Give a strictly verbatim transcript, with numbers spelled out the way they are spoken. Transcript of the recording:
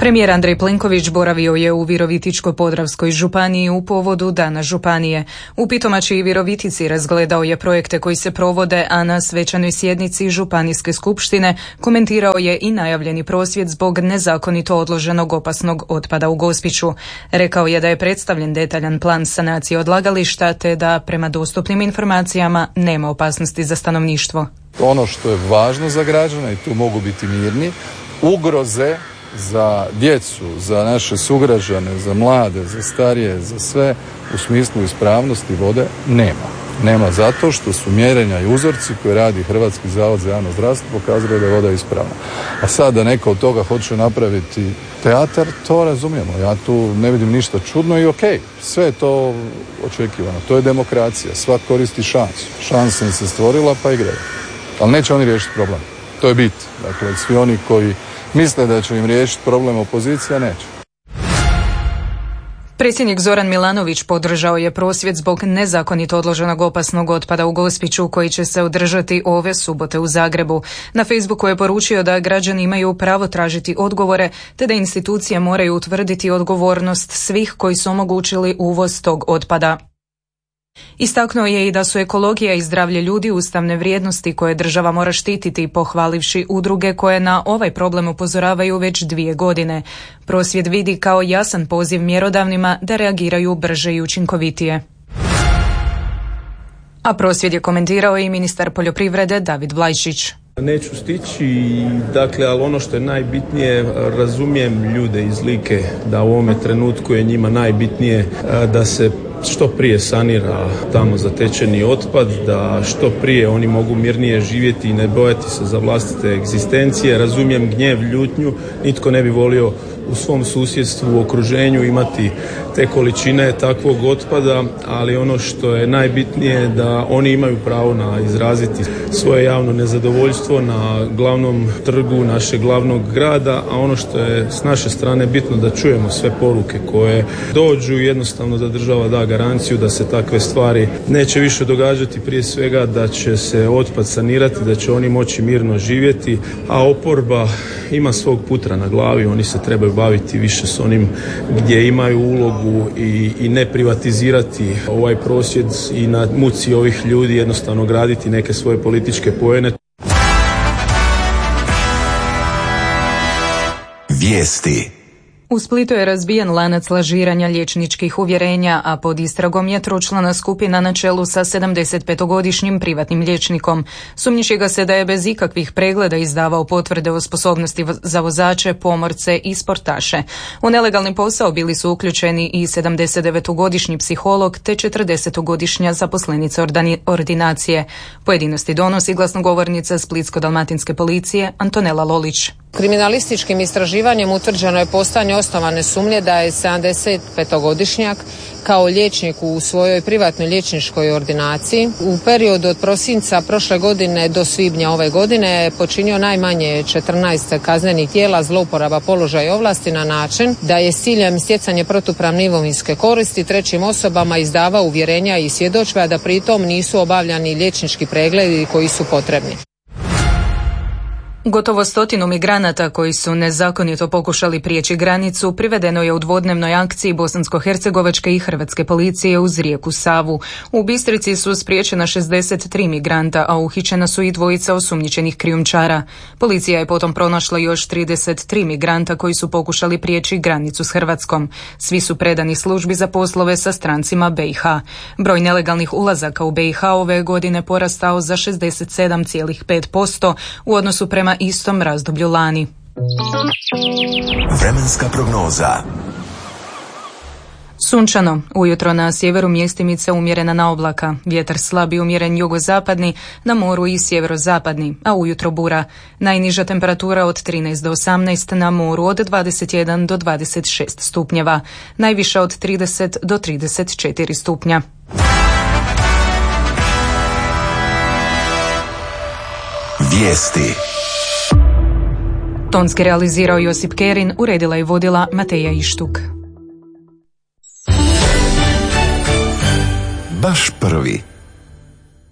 Premijer Andrej Plenković boravio je u Virovitičko-podravskoj županiji u povodu Dana županije. U Pitomači i Virovitici razgledao je projekte koji se provode, a na svečanoj sjednici Županijske skupštine komentirao je i najavljeni prosvjed zbog nezakonito odloženog opasnog otpada u Gospiću. Rekao je da je predstavljen detaljan plan sanacije odlagališta te da prema dostupnim informacijama nema opasnosti za stanovništvo. Ono što je važno za građane, i tu mogu biti mirni, ugroze za djecu, za naše sugrađane, za mlade, za starije, za sve u smislu ispravnosti vode nema. Nema zato što su mjerenja i uzorci koje radi Hrvatski zavod za javno zdravstvo pokazali da je voda ispravna. A sad da neko od toga hoće napraviti teatar, to razumijemo. Ja tu ne vidim ništa čudno i okej, sve je to očekivano. To je demokracija, svak koristi šansu. Šansa im se stvorila pa igraju. Ali neće oni riješiti problem. To je bit. Dakle, svi oni koji misle da će im riješiti problem opozicija, neće. Predsjednik Zoran Milanović podržao je prosvjed zbog nezakonito odloženog opasnog otpada u Gospiću koji će se održati ove subote u Zagrebu. Na Facebooku je poručio da građani imaju pravo tražiti odgovore te da institucije moraju utvrditi odgovornost svih koji su omogućili uvoz tog otpada. Istaknuo je i da su ekologija i zdravlje ljudi ustavne vrijednosti koje država mora štititi, pohvalivši udruge koje na ovaj problem upozoravaju već dvije godine. Prosvjed vidi kao jasan poziv mjerodavnima da reagiraju brže i učinkovitije. A prosvjed je komentirao i ministar poljoprivrede David Vlajčić. Neću stići, dakle, ali ono što je najbitnije, razumijem ljude iz Like da u ovome trenutku je njima najbitnije da se što prije sanira tamo zatečeni otpad, da što prije oni mogu mirnije živjeti i ne bojati se za vlastite egzistencije. Razumijem gnjev, ljutnju, nitko ne bi volio u svom susjedstvu, u okruženju imati te količine takvog otpada, ali ono što je najbitnije da oni imaju pravo na izraziti svoje javno nezadovoljstvo na glavnom trgu našeg glavnog grada, a ono što je s naše strane bitno da čujemo sve poruke koje dođu, jednostavno da država da garanciju da se takve stvari neće više događati, prije svega da će se otpad sanirati, da će oni moći mirno živjeti, a oporba ima svog putra na glavi, oni se trebaju baviti više s onim gdje imaju ulogu i, i ne privatizirati ovaj prosvjed i na muci ovih ljudi jednostavno graditi neke svoje političke poene. Vijesti. U Splitu je razbijen lanac lažiranja liječničkih uvjerenja, a pod istragom je tročlana skupina na čelu sa sedamdesetpetogodišnjim privatnim liječnikom. Sumnjiči ga se da je bez ikakvih pregleda izdavao potvrde o sposobnosti za vozače, pomorce i sportaše. U nelegalni posao bili su uključeni i sedamdesetdevetogodišnji psiholog te četrdesetogodišnja zaposlenica ordinacije. Pojedinosti donosi glasnogovornica Splitsko-dalmatinske policije Antonela Lolić. Kriminalističkim istraživanjem utvrđeno je postojanje osnovane sumnje da je sedamdesetpetogodišnjak kao liječnik u svojoj privatnoj liječničkoj ordinaciji u periodu od prosinca prošle godine do svibnja ove godine počinio najmanje četrnaest kaznenih djela zlouporaba položaja i ovlasti na način da je s ciljem stjecanja protupravne imovinske koristi trećim osobama izdavao uvjerenja i svjedodžbe, a da pritom nisu obavljani liječnički pregledi koji su potrebni. Gotovo stotinu migranata koji su nezakonito pokušali prijeći granicu privedeno je u dvodnevnoj akciji bosansko-hercegovačke i hrvatske policije uz rijeku Savu. U Bistrici su spriječena šezdeset tri migranta, a uhićena su i dvojica osumnjičenih krijumčara. Policija je potom pronašla još trideset tri migranta koji su pokušali prijeći granicu s Hrvatskom. Svi su predani službi za poslove sa strancima B i H. Broj nelegalnih ulazaka u B i H ove godine porastao za šezdeset sedam zarez pet posto u odnosu prema istom razdoblju lani. Vremenska prognoza. Sunčano, ujutro na sjeveru mjestimice umjerena na oblaka, vjetar slab i umjeren jugozapadni, na moru i sjeverozapadni, a ujutro bura. Najniža temperatura od trinaest do osamnaest, na moru od dvadeset jedan do dvadeset šest stupnjeva, najviša od trideset do trideset četiri stupnja. Vijesti. Tonski realizirao Josip Kerin, uredila i vodila Mateja Ištuk. Baš prvi.